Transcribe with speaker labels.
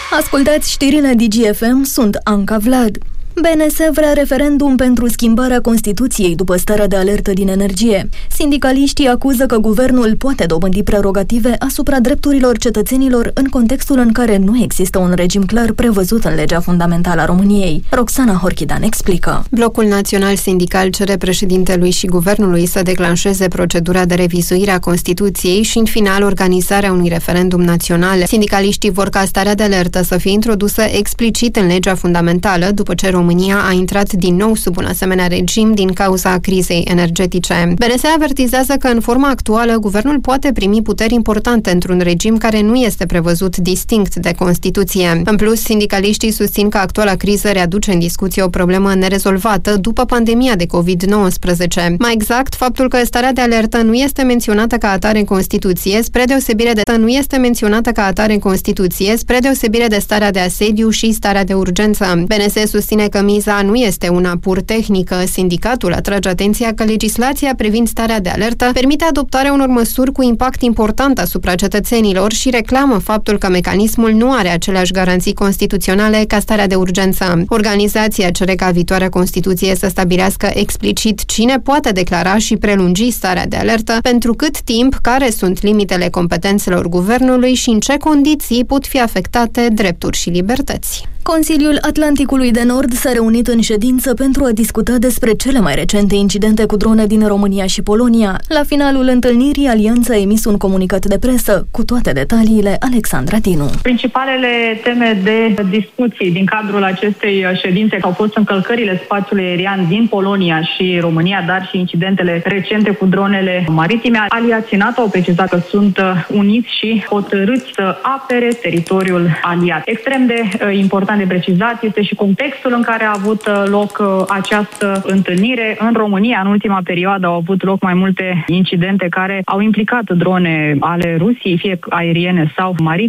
Speaker 1: Ascultați știrile DGFM, sunt Anca Vlad. BNS vrea referendum pentru schimbarea Constituției după starea de alertă din energie. Sindicaliștii acuză că guvernul poate dobândi prerogative asupra drepturilor cetățenilor în contextul în care nu există un regim clar prevăzut în legea fundamentală a României. Roxana Horchidan explică.
Speaker 2: Blocul Național Sindical cere președintelui și guvernului să declanșeze procedura de revizuire a Constituției și, în final, organizarea unui referendum național. Sindicaliștii vor ca starea de alertă să fie introdusă explicit în legea fundamentală, după ce România a intrat din nou sub un asemenea regim din cauza crizei energetice. BNS avertizează că în forma actuală guvernul poate primi puteri importante într-un regim care nu este prevăzut distinct de Constituție. În plus, sindicaliștii susțin că actuala criză readuce în discuție o problemă nerezolvată după pandemia de COVID-19. Mai exact, faptul că starea de alertă nu este menționată ca atare în Constituție, spre deosebire de starea de asediu și starea de urgență. BNS susține că miza nu este una pur tehnică. Sindicatul atrage atenția că legislația privind starea de alertă permite adoptarea unor măsuri cu impact important asupra cetățenilor și reclamă faptul că mecanismul nu are aceleași garanții constituționale ca starea de urgență. Organizația cere ca viitoarea Constituție să stabilească explicit cine poate declara și prelungi starea de alertă, pentru cât timp, care sunt limitele competențelor guvernului și în ce condiții pot fi afectate drepturi și libertăți.
Speaker 1: Consiliul Atlanticului de Nord s-a reunit în ședință pentru a discuta despre cele mai recente incidente cu drone din România și Polonia. La finalul întâlnirii, Alianța a emis un comunicat de presă. Cu toate detaliile, Alexandra Dinu.
Speaker 3: Principalele teme de discuții din cadrul acestei ședințe au fost încălcările spațiului aerian din Polonia și România, dar și incidentele recente cu dronele maritime. Aliații NATO au precizat că sunt uniți și hotărâți să apere teritoriul aliat. Extrem de important de precizat este și contextul în care a avut loc această întâlnire. În România, în ultima perioadă, au avut loc mai multe incidente care au implicat drone ale Rusiei, fie aeriene sau maritime.